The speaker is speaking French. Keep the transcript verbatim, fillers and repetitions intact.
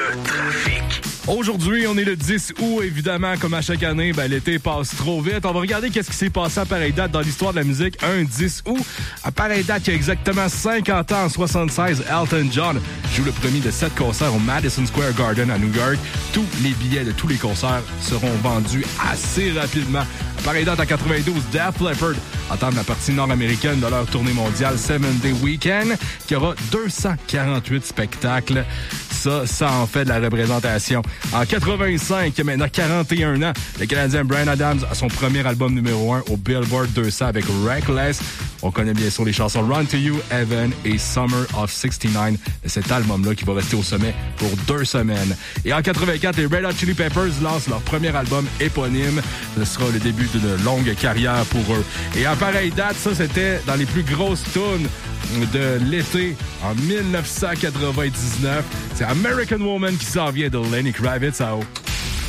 Le trafic. Aujourd'hui, on est le dix août, évidemment, comme à chaque année, ben, l'été passe trop vite. On va regarder qu'est-ce qui s'est passé à pareille date dans l'histoire de la musique un dix août. À pareille date, il y a exactement cinquante ans, en soixante-seize, Elton John joue le premier de sept concerts au Madison Square Garden à New York. Tous les billets de tous les concerts seront vendus assez rapidement. À pareille date, en quatre-vingt-douze, Def Leppard entame la partie nord-américaine de leur tournée mondiale Seven Day Weekend, qui aura deux cent quarante-huit spectacles. Ça, ça en fait de la représentation. En quatre-vingt-cinq, il y a maintenant quarante et un ans, le Canadien Bryan Adams a son premier album numéro un au Billboard deux cents avec Reckless. On connaît bien sûr les chansons Run to You, Heaven et Summer of soixante-neuf de cet album-là qui va rester au sommet pour deux semaines. Et en quatre-vingt-quatre, les Red Hot Chili Peppers lancent leur premier album éponyme. Ce sera le début d'une longue carrière pour eux. Et à pareille date, ça c'était dans les plus grosses tunes de l'été en dix-neuf cent quatre-vingt-dix-neuf. C'est American Woman qui s'en vient de Lenny Kravitz à haut.